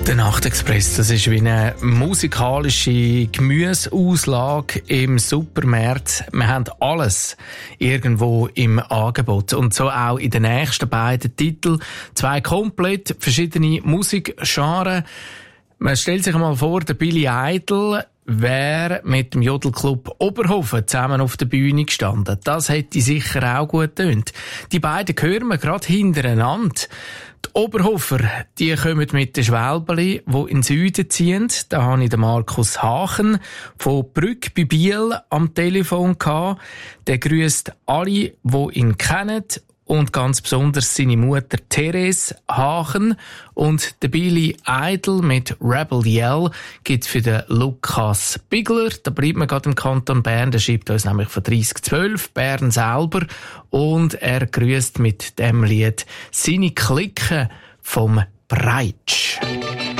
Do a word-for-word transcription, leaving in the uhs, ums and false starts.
Der Nachtexpress, das ist wie eine musikalische Gemüseauslage im Supermarkt. Wir haben alles irgendwo im Angebot. Und so auch in den nächsten beiden Titeln. Zwei komplett verschiedene Musikgenres. Man stellt sich mal vor, der Billy Idol wäre mit dem Jodelclub Oberhofen zusammen auf der Bühne gestanden. Das hätte sicher auch gut getönt. Die beiden hören wir gerade hintereinander. Die Oberhofer, die kommen mit den Schwälbeli, die in den Süden ziehen. Da habe ich den Markus Hachen von Brügg bei Biel am Telefon gehabt. Der grüßt alle, die ihn kennen. Und ganz besonders seine Mutter Therese Hachen. Und der Billy Idol mit Rebel Yell gibt für den Lukas Bigler. Da bleibt man gerade im Kanton Bern. Der schreibt uns nämlich von dreissig zwölf, Bern selber. Und er grüßt mit dem Lied seine Clique vom Breitsch.